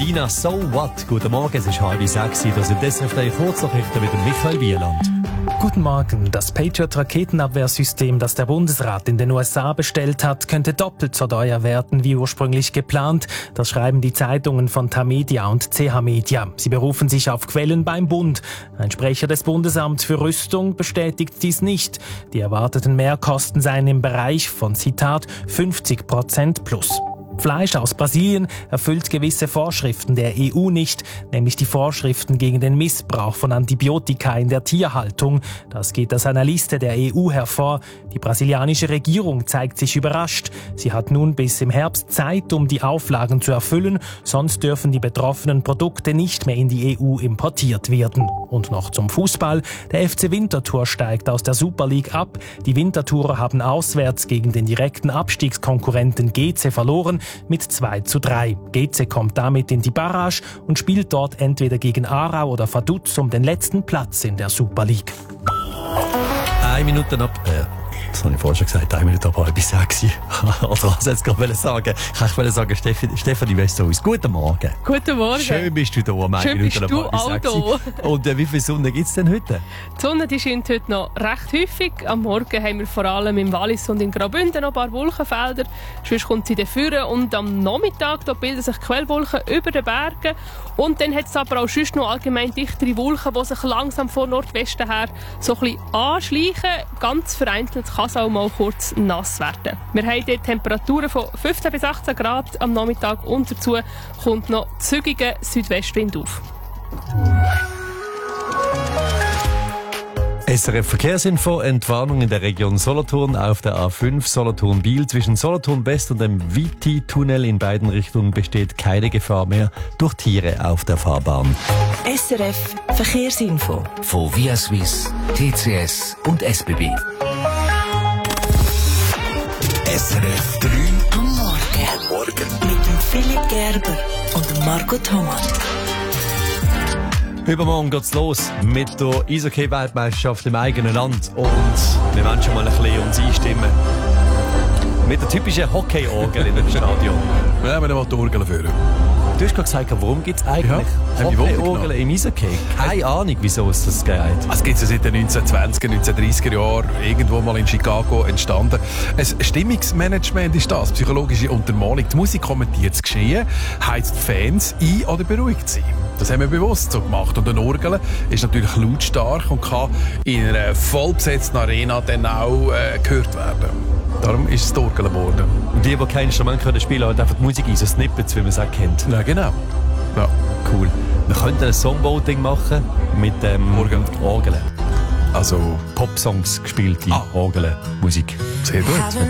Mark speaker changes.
Speaker 1: Medina, so what? Guten Morgen, es ist 5:30. Das sind deshalb die Kurznachrichten mit dem Michael Wieland.
Speaker 2: Guten Morgen. Das Patriot-Raketenabwehrsystem, das der Bundesrat in den USA bestellt hat, könnte doppelt so teuer werden wie ursprünglich geplant. Das schreiben die Zeitungen von Tamedia und CH Media. Sie berufen sich auf Quellen beim Bund. Ein Sprecher des Bundesamts für Rüstung bestätigt dies nicht. Die erwarteten Mehrkosten seien im Bereich von, Zitat, 50% plus. Fleisch aus Brasilien erfüllt gewisse Vorschriften der EU nicht, nämlich die Vorschriften gegen den Missbrauch von Antibiotika in der Tierhaltung. Das geht aus einer Liste der EU hervor. Die brasilianische Regierung zeigt sich überrascht. Sie hat nun bis im Herbst Zeit, um die Auflagen zu erfüllen, sonst dürfen die betroffenen Produkte nicht mehr in die EU importiert werden. Und noch zum Fußball. Der FC Winterthur steigt aus der Super League ab. Die Winterthurer haben auswärts gegen den direkten Abstiegskonkurrenten GC verloren mit 2:3. GC kommt damit in die Barrage und spielt dort entweder gegen Aarau oder Vaduz um den letzten Platz in der Super League.
Speaker 1: 1 Minute ab. Das habe ich vorher schon gesagt, 1 Minute ab 5:30. Oder was soll ich jetzt gerade sagen? Ich wollte sagen, Stefanie Westhaus, guten Morgen.
Speaker 3: Guten Morgen.
Speaker 1: Schön bist du da um 1 Minute ab 5:30. Und wie viel Sonne gibt es denn heute?
Speaker 3: Die Sonne die scheint heute noch recht häufig. Am Morgen haben wir vor allem im Wallis und in Graubünden noch ein paar Wolkenfelder. Sonst kommt sie dafür. Und am Nachmittag da bilden sich Quellwolken über den Bergen. Und dann hat es aber auch sonst noch allgemein dichtere Wolken, die sich langsam von Nordwesten her so ein bisschen anschleichen. Ganz vereinzelt kann es auch mal kurz nass werden. Wir haben dort Temperaturen von 15 bis 18 Grad am Nachmittag und dazu kommt noch zügiger Südwestwind auf.
Speaker 1: SRF Verkehrsinfo, Entwarnung in der Region Solothurn auf der A5 Solothurn-Biel. Zwischen Solothurn West und dem Viti-Tunnel in beiden Richtungen besteht keine Gefahr mehr durch Tiere auf der Fahrbahn.
Speaker 4: SRF Verkehrsinfo
Speaker 5: von Via Suisse, TCS und SBB. SRF 3
Speaker 4: am Morgen. Mit dem Philipp Gerber und dem Marco Thomas.
Speaker 1: Übermorgen geht's los mit der Eishockey-Weltmeisterschaft im eigenen Land. Und wir wollen schon mal ein bisschen uns einstimmen. Mit der typischen Hockey-Orgel in dem Stadion.
Speaker 6: Ja, wir wollen die Orgel führen.
Speaker 1: Du hast gerade gesagt, warum gibt es eigentlich Hockey-Orgeln im Eishockey? Keine Ahnung, wieso es das geht.
Speaker 6: Es gibt es seit den 1920er, 1930er Jahren irgendwo mal in Chicago entstanden. Ein Stimmungsmanagement ist das, psychologische Untermalung. Die Musik kommentiert das Geschehen, heizt Fans ein oder beruhigt sie. Das haben wir bewusst so gemacht. Und ein Orgel ist natürlich lautstark und kann in einer vollbesetzten Arena dann auch gehört werden. Darum ist es die Orgel geworden.
Speaker 1: Und die kein Instrument können spielen, haben einfach die Musik in so Snippets, wie man es auch kennt.
Speaker 6: Ja, genau. Ja.
Speaker 1: Cool. Wir könnten ein Songvoting machen mit Orgeln. Also Pop-Songs gespielte Orgeln, Musik.
Speaker 6: Sehr gut.